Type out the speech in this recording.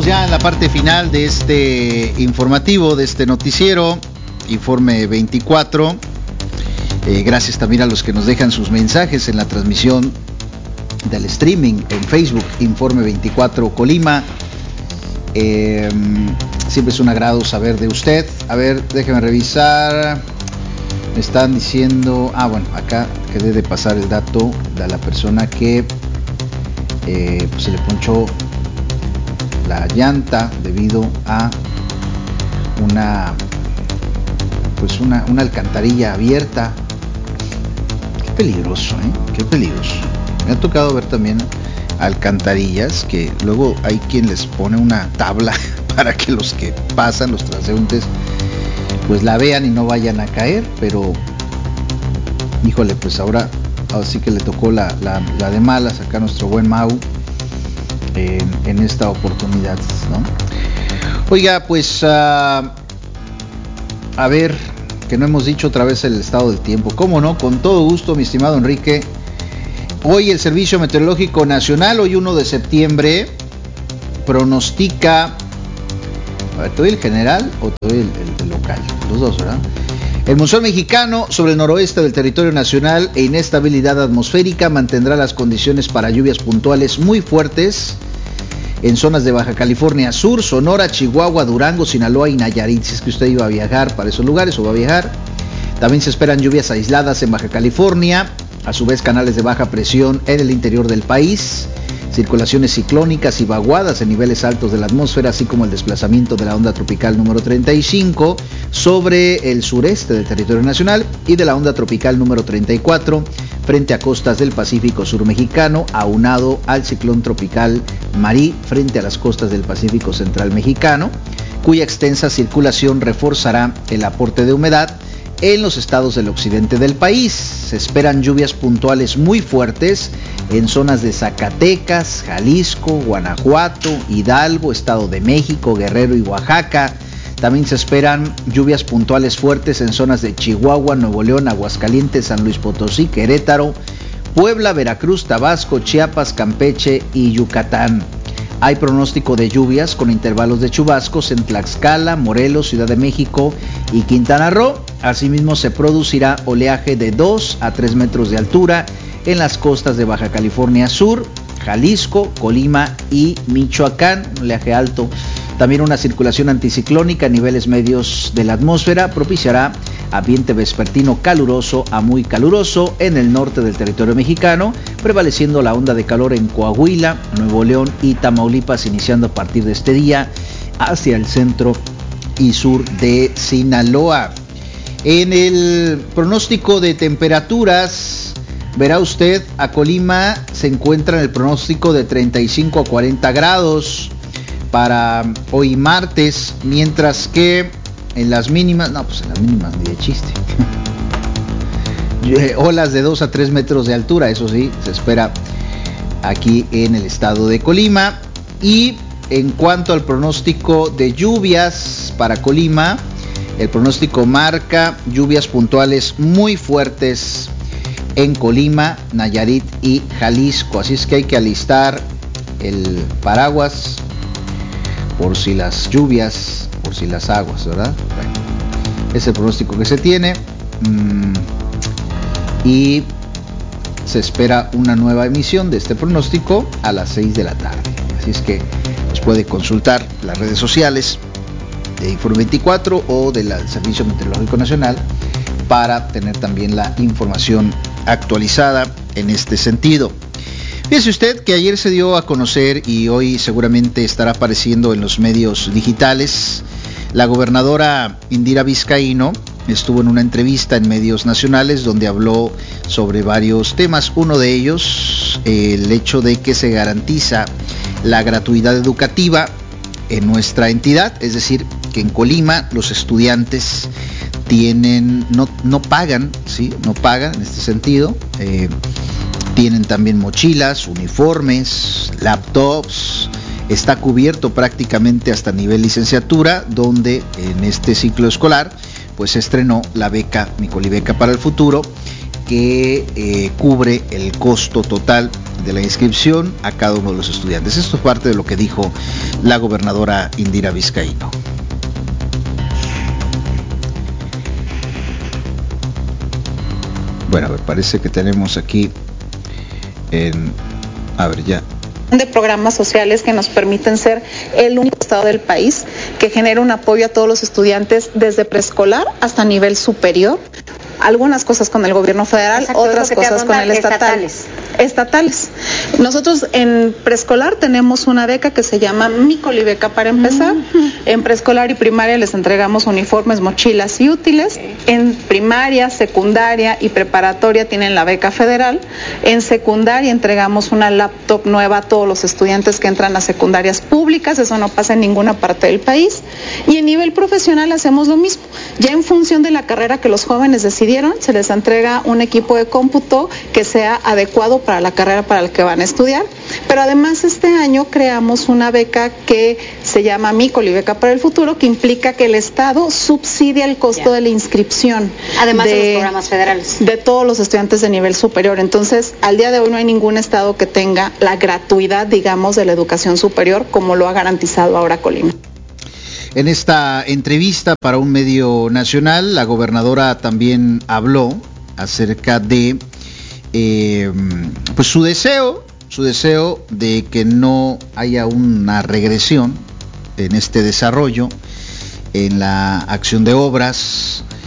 ya en la parte final de este informativo, de este noticiero, Informe 24. Gracias también a los que nos dejan sus mensajes en la transmisión del streaming en Facebook, Informe 24 Colima. Siempre es un agrado saber de usted. A ver, déjeme revisar. Me están diciendo, bueno, acá quedé de pasar el dato de la persona que pues se le ponchó la llanta debido a una alcantarilla abierta. Qué peligroso, qué peligroso. Me ha tocado ver también alcantarillas que luego hay quien les pone una tabla para que los que pasan, los transeúntes, pues la vean y no vayan a caer, pero híjole, pues ahora sí que le tocó la de malas acá a nuestro buen Mau en esta oportunidad, ¿no? Oiga, pues a ver, que no hemos dicho otra vez el estado del tiempo. ¿Cómo no? Con todo gusto, mi estimado Enrique. Hoy el Servicio Meteorológico Nacional, hoy 1 de septiembre, pronostica... A ver, ¿te doy el general o te doy el local? Los dos, ¿verdad? El monzón mexicano sobre el noroeste del territorio nacional e inestabilidad atmosférica mantendrá las condiciones para lluvias puntuales muy fuertes en zonas de Baja California Sur, Sonora, Chihuahua, Durango, Sinaloa y Nayarit. Si es que usted iba a viajar para esos lugares o va a viajar. También se esperan lluvias aisladas en Baja California, a su vez canales de baja presión en el interior del país, circulaciones ciclónicas y vaguadas en niveles altos de la atmósfera, así como el desplazamiento de la onda tropical número 35 sobre el sureste del territorio nacional y de la onda tropical número 34 frente a costas del Pacífico Sur mexicano, aunado al ciclón tropical Marí frente a las costas del Pacífico Central mexicano, cuya extensa circulación reforzará el aporte de humedad en los estados del occidente del país. Se esperan lluvias puntuales muy fuertes en zonas de Zacatecas, Jalisco, Guanajuato, Hidalgo, Estado de México, Guerrero y Oaxaca. También se esperan lluvias puntuales fuertes en zonas de Chihuahua, Nuevo León, Aguascalientes, San Luis Potosí, Querétaro, Puebla, Veracruz, Tabasco, Chiapas, Campeche y Yucatán. Hay pronóstico de lluvias con intervalos de chubascos en Tlaxcala, Morelos, Ciudad de México y Quintana Roo. Asimismo se producirá oleaje de 2 a 3 metros de altura en las costas de Baja California Sur, Jalisco, Colima y Michoacán, oleaje alto. También una circulación anticiclónica a niveles medios de la atmósfera propiciará ambiente vespertino caluroso a muy caluroso en el norte del territorio mexicano, prevaleciendo la onda de calor en Coahuila, Nuevo León y Tamaulipas, iniciando a partir de este día hacia el centro y sur de Sinaloa. En el pronóstico de temperaturas, verá usted, a Colima se encuentra en el pronóstico de 35 a 40 grados para hoy martes, mientras que en las mínimas, en las mínimas ni de chiste. Olas de 2 a 3 metros de altura, eso sí, se espera aquí en el estado de Colima. Y en cuanto al pronóstico de lluvias para Colima, el pronóstico marca lluvias puntuales muy fuertes en Colima, Nayarit y Jalisco. Así es que hay que alistar el paraguas por si las lluvias, por si las aguas, ¿verdad? Bueno, es el pronóstico que se tiene. Y se espera una nueva emisión de este pronóstico a las 6 de la tarde. Así es que pues puede consultar las redes sociales de Informe 24 o del Servicio Meteorológico Nacional para tener también la información actualizada en este sentido. Fíjese usted que ayer se dio a conocer y hoy seguramente estará apareciendo en los medios digitales. La gobernadora Indira Vizcaíno estuvo en una entrevista en medios nacionales donde habló sobre varios temas. Uno de ellos, el hecho de que se garantiza la gratuidad educativa en nuestra entidad, es decir, que en Colima los estudiantes no pagan, ¿sí? No pagan en este sentido. Tienen también mochilas, uniformes, laptops. Está cubierto prácticamente hasta nivel licenciatura, donde en este ciclo escolar pues se estrenó la beca, mi Colibeca para el Futuro, que cubre el costo total de la inscripción a cada uno de los estudiantes. Esto es parte de lo que dijo la gobernadora Indira Vizcaíno. Bueno, me parece que tenemos aquí de programas sociales que nos permiten ser el único estado del país que genera un apoyo a todos los estudiantes desde preescolar hasta nivel superior. Algunas cosas con el gobierno federal, exacto, otras cosas con el estatal. Estatales. Nosotros en preescolar tenemos una beca que se llama Micolibeca para empezar. En preescolar y primaria les entregamos uniformes, mochilas y útiles. En primaria, secundaria y preparatoria tienen la beca federal. En secundaria entregamos una laptop nueva a todos los estudiantes que entran a secundarias públicas. Eso no pasa en ninguna parte del país. Y en nivel profesional hacemos lo mismo. Ya en función de la carrera que los jóvenes decidieron, se les entrega un equipo de cómputo que sea adecuado para la carrera para la que van a estudiar. Pero además este año creamos una beca que se llama Micolibeca para el futuro, que implica que el Estado subsidia el costo de la inscripción. Además de los programas federales. De todos los estudiantes de nivel superior. Entonces, al día de hoy no hay ningún estado que tenga la gratuidad, digamos, de la educación superior como lo ha garantizado ahora Colima. En esta entrevista para un medio nacional, la gobernadora también habló acerca de pues su deseo de que no haya una regresión en este desarrollo, en la acción de obras,